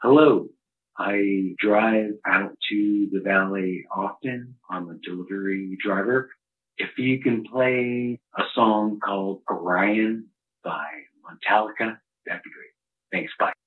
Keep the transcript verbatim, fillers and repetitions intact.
Hello. I drive out to the valley often. I'm a delivery driver. If you can play a song called Orion by Metallica, that'd be great. Thanks. Bye.